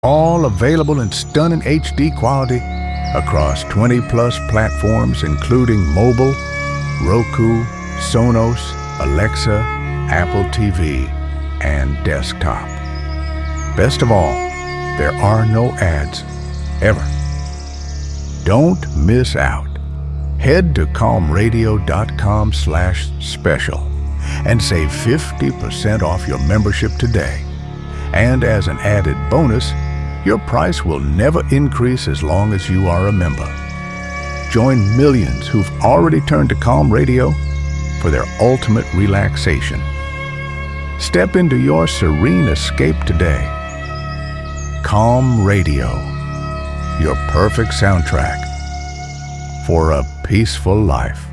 All available in stunning HD quality across 20-plus platforms including mobile, Roku, Sonos, Alexa, Apple TV, and desktop. Best of all, there are no ads, ever. Don't miss out. Head to calmradio.com/special and save 50% off your membership today. And as an added bonus, your price will never increase as long as you are a member. Join millions who've already turned to Calm Radio for their ultimate relaxation. Step into your serene escape today. Calm Radio, your perfect soundtrack for a peaceful life.